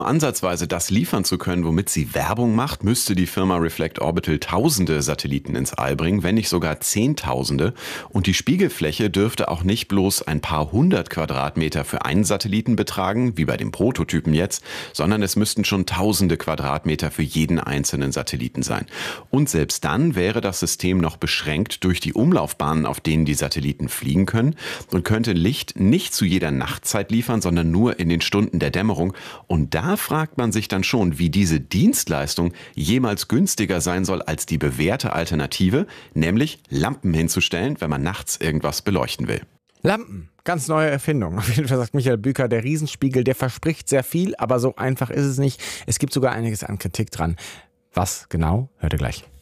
Ansatzweise das liefern zu können, womit sie Werbung macht, müsste die Firma Reflect Orbital tausende Satelliten ins All bringen, wenn nicht sogar Zehntausende. Und die Spiegelfläche dürfte auch nicht bloß ein paar hundert Quadratmeter für einen Satelliten betragen, wie bei dem Prototypen jetzt, sondern es müssten schon tausende Quadratmeter für jeden einzelnen Satelliten sein. Und selbst dann wäre das System noch beschränkt durch die Umlaufbahnen, auf denen die Satelliten fliegen können, und könnte Licht nicht zu jeder Nachtzeit liefern, sondern nur in den Stunden der Dämmerung. Und da fragt man sich dann schon, wie diese Dienstleistung jemals günstiger sein soll als die bewährte Alternative, nämlich Lampen hinzustellen, wenn man nachts irgendwas beleuchten will. Lampen, ganz neue Erfindung. Auf jeden Fall sagt Michael Büker, der Riesenspiegel, der verspricht sehr viel, aber so einfach ist es nicht. Es gibt sogar einiges an Kritik dran. Was genau, hört ihr gleich.